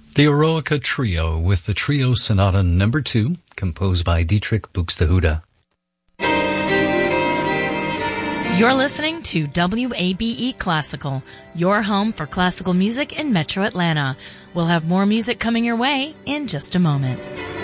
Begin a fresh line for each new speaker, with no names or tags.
The Eroica Trio with the Trio Sonata No. 2, composed by Dietrich Buxtehude.
You're listening to WABE Classical, your home for classical music in Metro Atlanta. We'll have more music coming your way in just a moment.